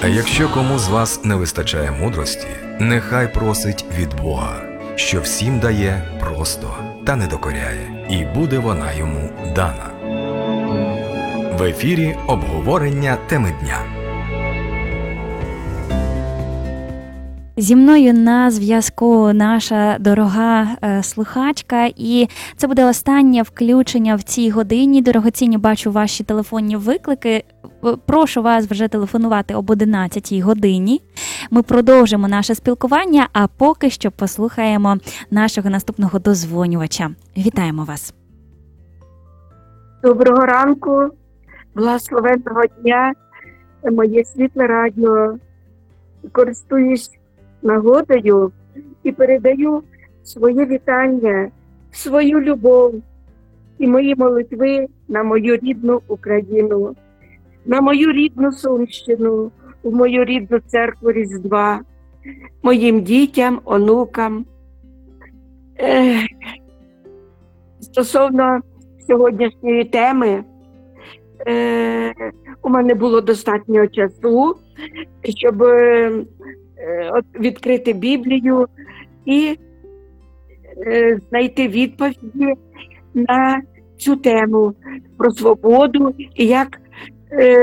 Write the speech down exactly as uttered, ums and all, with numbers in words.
А якщо кому з вас не вистачає мудрості, нехай просить від Бога, що всім дає просто та не докоряє, і буде вона йому дана. В ефірі обговорення теми дня. Зі мною на зв'язку наша дорога е, слухачка, і це буде останнє включення в цій годині. Дорогоцінні, бачу ваші телефонні виклики. Прошу вас вже телефонувати об одинадцятій годині. Ми продовжимо наше спілкування, а поки що послухаємо нашого наступного дозвонювача. Вітаємо вас. Доброго ранку, благословенного дня, моє світле радіо. Користуюсь нагодою і передаю своє вітання, свою любов і мої молитви на мою рідну Україну, на мою рідну Сумщину, в мою рідну церкву Різдва, моїм дітям, онукам. Ех. Стосовно сьогоднішньої теми, е, у мене було достатньо часу, щоб е, відкрити Біблію і е, знайти відповіді на цю тему про свободу і як е,